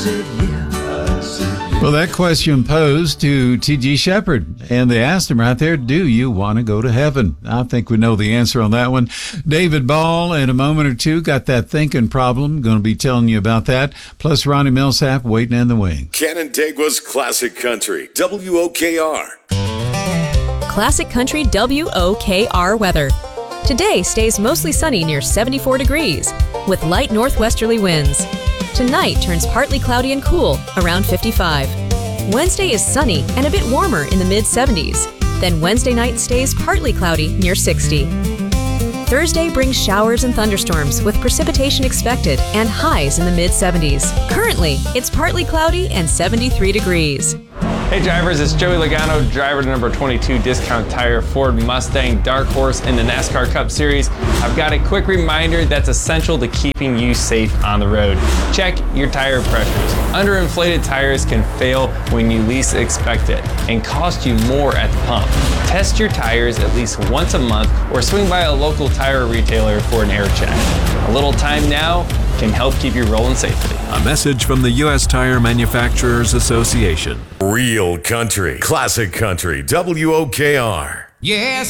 said, yeah. I said, yeah. Well, that question posed to T.G. Shepherd, and they asked him right there, do you want to go to heaven? I think we know the answer on that one. David Ball, in a moment or two, got that thinking problem. Going to be telling you about that. Plus Ronnie Millsap waiting in the wing. Canandaigua's Classic Country, WOKR. Classic Country WOKR weather. Today stays mostly sunny near 74 degrees with light northwesterly winds. Tonight turns partly cloudy and cool around 55. Wednesday is sunny and a bit warmer in the mid-70s. Then Wednesday night stays partly cloudy near 60. Thursday brings showers and thunderstorms with precipitation expected and highs in the mid-70s. Currently, it's partly cloudy and 73 degrees. Hey drivers, it's Joey Logano, driver to number 22 Discount Tire Ford Mustang Dark Horse in the NASCAR Cup Series. I've got a quick reminder that's essential to keeping you safe on the road. Check your tire pressures. Underinflated tires can fail when you least expect it and cost you more at the pump. Test your tires at least once a month or swing by a local tire retailer for an air check. A little time now can help keep you rolling safely. A message from the U.S. Tire Manufacturers Association. Real country, classic country, WOKR. Yes.